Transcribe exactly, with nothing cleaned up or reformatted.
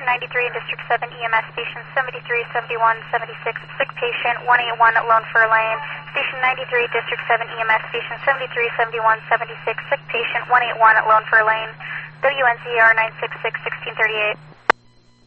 ninety-three in District seven E M S, Station seventy-three, seventy-one, seventy-six, sick patient one eight one at Lone Fir Lane. Station ninety-three, District seven E M S, Station seventy-three, seventy-one, seventy-six, sick patient one eight one at Lone Fir Lane. W N Z R nine six six, sixteen thirty-eight.